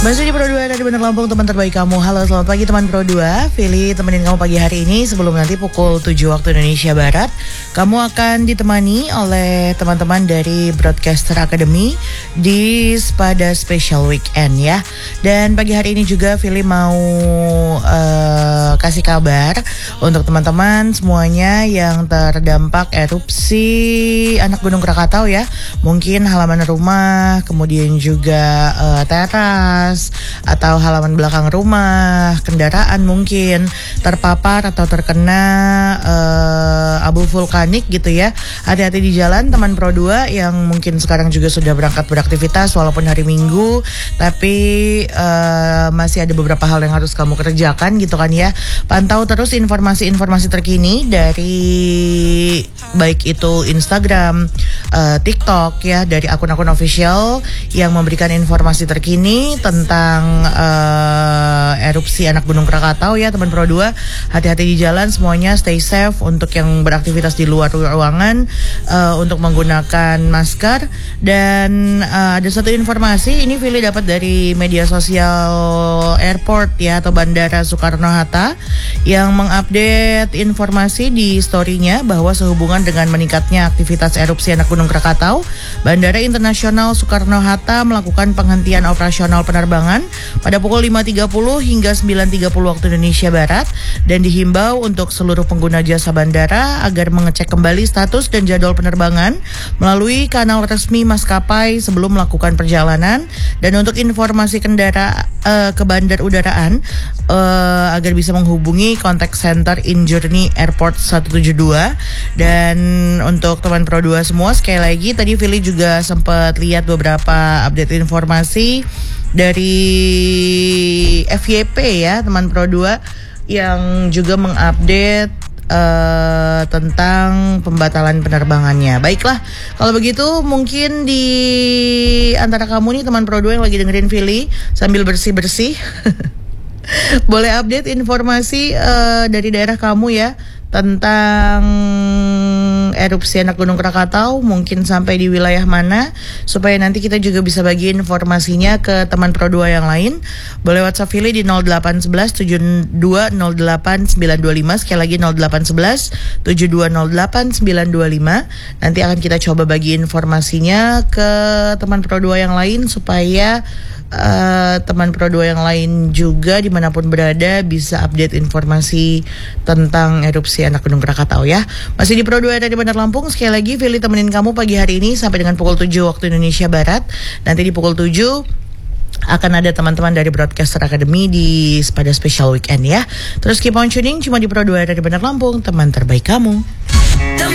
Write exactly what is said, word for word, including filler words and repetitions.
Masih di Pro dua dari Bener Lampung, teman terbaik kamu. Halo, selamat pagi teman Pro dua. Fili temenin kamu pagi hari ini sebelum nanti pukul tujuh waktu Indonesia Barat. Kamu akan ditemani oleh teman-teman dari Broadcaster Academy di pada Special Weekend ya. Dan pagi hari ini juga Fili mau uh, kasih kabar untuk teman-teman semuanya yang terdampak erupsi anak Gunung Krakatau ya. Mungkin halaman rumah, kemudian juga uh, teras atau halaman belakang rumah, kendaraan mungkin terpapar atau terkena uh, abu vulkanik gitu ya. Hati-hati di jalan teman Pro dua yang mungkin sekarang juga sudah berangkat beraktivitas walaupun hari Minggu, tapi uh, masih ada beberapa hal yang harus kamu kerjakan gitu kan ya. Pantau terus informasi-informasi terkini dari baik itu Instagram, uh, TikTok ya, dari akun-akun official yang memberikan informasi terkini tentang uh, erupsi anak Gunung Krakatau ya teman Pro dua. Hati-hati di jalan semuanya, stay safe. Untuk yang beraktivitas di luar ruangan uh, untuk menggunakan masker. Dan uh, ada satu informasi, ini Fili dapat dari media sosial airport ya, atau Bandara Soekarno-Hatta, yang mengupdate informasi di story-nya bahwa sehubungan dengan meningkatnya aktivitas erupsi anak Gunung Krakatau, Bandara Internasional Soekarno-Hatta melakukan penghentian operasional penerbangan pada pukul lima tiga puluh hingga sembilan tiga puluh waktu Indonesia Barat, dan dihimbau untuk seluruh pengguna jasa bandara agar mengecek kembali status dan jadwal penerbangan melalui kanal resmi maskapai sebelum melakukan perjalanan. Dan untuk informasi kendara uh, ke bandar udaraan uh, agar bisa menghubungi contact center InJourney Airport satu tujuh dua. Dan untuk teman Pro dua semua, sekali lagi tadi Fili juga sempat lihat beberapa update informasi dari F Y P ya teman Pro dua, yang juga mengupdate uh, tentang pembatalan penerbangannya. Baiklah, kalau begitu mungkin di antara kamu nih teman Pro dua yang lagi dengerin Fili sambil bersih-bersih boleh update informasi uh, dari daerah kamu ya tentang erupsi anak Gunung Krakatau, mungkin sampai di wilayah mana, supaya nanti kita juga bisa bagi informasinya ke teman Pro dua yang lain. Boleh WhatsApp Fili di nol delapan satu satu tujuh dua nol delapan sembilan dua lima. Sekali lagi nol delapan satu satu tujuh dua nol delapan sembilan dua lima. Nanti akan kita coba bagi informasinya ke teman Pro dua yang lain, supaya uh, teman Pro dua yang lain juga dimanapun berada bisa update informasi tentang erupsi anak Gunung Krakatau ya. Masih di Pro dua dari Bener Lampung. Sekali lagi Fili temenin kamu pagi hari ini sampai dengan pukul tujuh waktu Indonesia Barat. Nanti di pukul tujuh akan ada teman-teman dari Broadcaster Academy di pada Special Weekend ya. Terus keep on tuning cuma di Pro dua dari Bener Lampung, teman terbaik kamu.